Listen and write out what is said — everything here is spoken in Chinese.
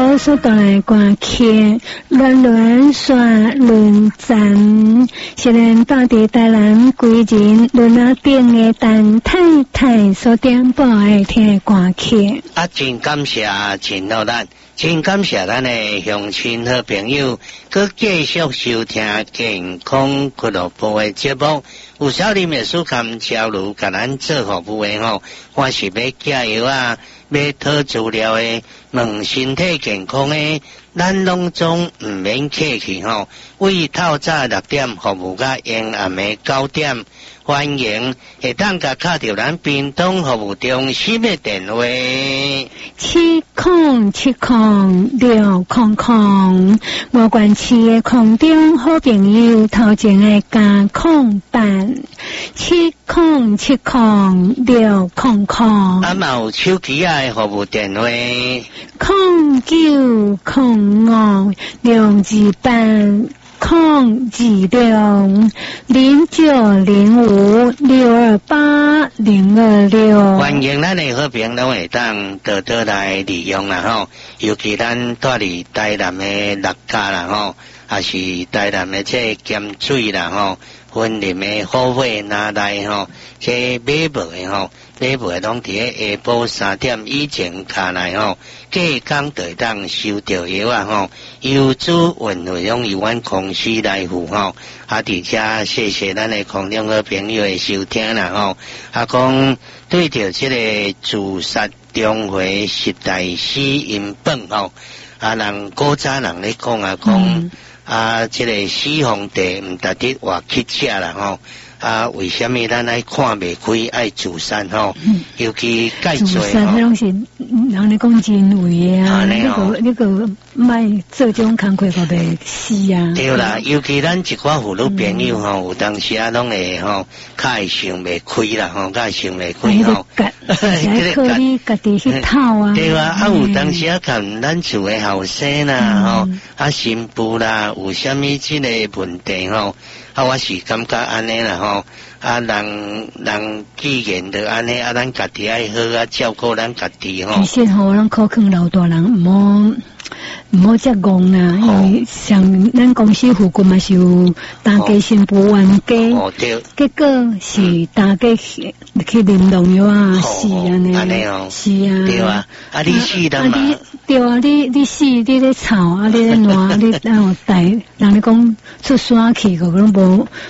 好所带来歌曲，乱乱刷论战，虽然大地大人归人，论啊顶的但太太所点播的听歌曲。 真感谢真老咱，真感谢咱的乡亲好朋友，佮继续收听健康俱乐部的节目。有少年的书刊交流，甲咱做服务的吼，还是要加油啊，要讨资料的，问身体健康的，咱拢总唔免客气吼。为透早6点服务到延暗的9点，欢迎会当甲敲到咱屏东服务中心的电话 7070600，无关市的空中好朋友头前的加空班7070600， 嘛有手机的服务电话 09260905628026。 欢迎咱的好朋友拢会当多多来利用啦吼，尤其咱住伫台南的6家啦吼，还是台南的这咸水啦吼，婚林的好货拿来吼，这买无的吼，买无的拢伫咧下晡3点以前下来吼，隔工就会当收到药啊吼，邮资运费拢由阮公司来付吼，而且谢谢咱的空中好朋友的收听啦吼，讲对着这个自杀中回时代诗音本吼，人古早人咧讲讲这个死皇帝毋值得活去吃啦吼。为什么咱爱看袂开爱自杀吼？尤其介做吼， 自杀拢是人咧讲人为啊，那个卖做种工课个袂死啊。 对啦，尤其咱一寡妇女朋友吼，有当时拢会吼，较会想袂开啦吼，较会想袂开吼。 来靠你家己去透啊。 对啊，有当时看咱厝的后生啦吼，新妇啦，有啥物即个问题吼？我是感觉安尼啦吼，人既然就安尼，咱家己爱好照顾咱家己吼。 其实吼，咱可劝老大人唔好遮戆啦，因为像咱公司附近嘛是有大家新妇冤家，结果是大家去啉农药啊，死安尼，是啊， 对啊，你死人嘛？ 对啊，你死，你咧吵，你咧烂，你带人咧讲出山去，个拢无。